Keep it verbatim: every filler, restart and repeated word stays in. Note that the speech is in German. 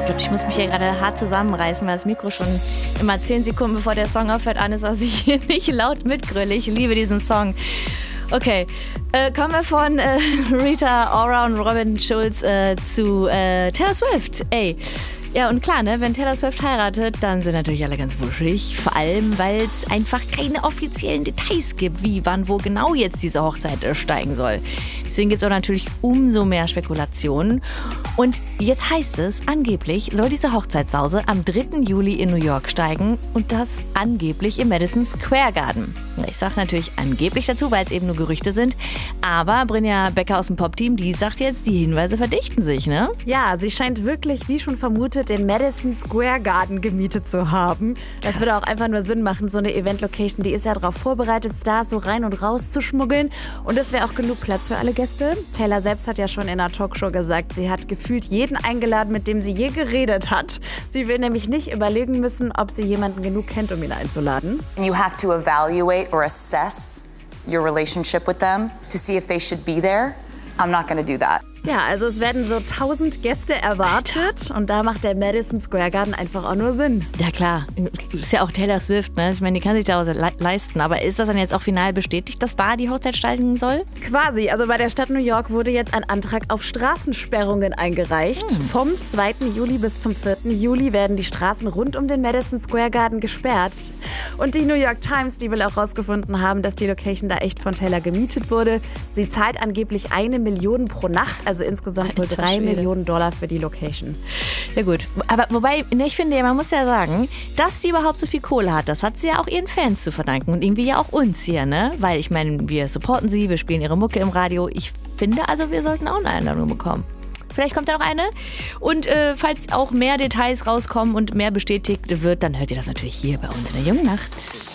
glaube, ich muss mich hier gerade hart zusammenreißen, weil das Mikro schon immer zehn Sekunden bevor der Song aufhört an ist, dass ich hier nicht laut mitgrülle. Ich liebe diesen Song. Okay, äh, kommen wir von äh, Rita Ora und Robin Schulz äh, zu äh, Taylor Swift. Ey, ja und klar, ne, wenn Taylor Swift heiratet, dann sind natürlich alle ganz wuschig. Vor allem, weil es einfach keine offiziellen Details gibt, wie, wann, wo genau jetzt diese Hochzeit äh, steigen soll. Deswegen gibt es auch natürlich umso mehr Spekulationen. Und jetzt heißt es, angeblich soll diese Hochzeitssause am dritten Juli in New York steigen und das angeblich im Madison Square Garden. Ich sage natürlich angeblich dazu, weil es eben nur Gerüchte sind. Aber Brynja Becker aus dem Pop-Team, die sagt jetzt, die Hinweise verdichten sich, ne? Ja, sie scheint wirklich, wie schon vermutet, den Madison Square Garden gemietet zu haben. Das Krass. würde auch einfach nur Sinn machen, so eine Event-Location, die ist ja darauf vorbereitet, Stars so rein und raus zu schmuggeln. Und es wäre auch genug Platz für alle Gäste. Taylor selbst hat ja schon in einer Talkshow gesagt, sie hat gefühlt jeden eingeladen, mit dem sie je geredet hat. Sie will nämlich nicht überlegen müssen, ob sie jemanden genug kennt, um ihn einzuladen. You have to evaluate or assess your relationship with them to see if they should be there. I'm not going to do that. Ja, also es werden so tausend Gäste erwartet und da macht der Madison Square Garden einfach auch nur Sinn. Ja klar, ist ja auch Taylor Swift, ne? Ich meine, die kann sich da le- leisten. Aber ist das dann jetzt auch final bestätigt, dass da die Hochzeit steigen soll? Quasi, also bei der Stadt New York wurde jetzt ein Antrag auf Straßensperrungen eingereicht. Hm. Vom zweiten Juli bis zum vierten Juli werden die Straßen rund um den Madison Square Garden gesperrt. Und die New York Times, die will auch rausgefunden haben, dass die Location da echt von Taylor gemietet wurde. Sie zahlt angeblich eine Million pro Nacht, also insgesamt wohl drei Millionen Dollar für die Location. Ja gut, aber wobei, ne, ich finde ja, man muss ja sagen, dass sie überhaupt so viel Kohle hat, das hat sie ja auch ihren Fans zu verdanken und irgendwie ja auch uns hier, ne? Weil ich meine, wir supporten sie, wir spielen ihre Mucke im Radio. Ich finde also, wir sollten auch eine Einladung bekommen. Vielleicht kommt da noch eine. Und äh, falls auch mehr Details rauskommen und mehr bestätigt wird, dann hört ihr das natürlich hier bei uns in der Jungen Nacht.